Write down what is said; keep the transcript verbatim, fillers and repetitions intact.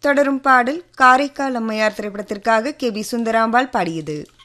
தொடரும் பாடல் காரைக்கால் அம்மையார் திரைப்படத்திற்காக கே பி சுந்தராம்பாள் பாடியது.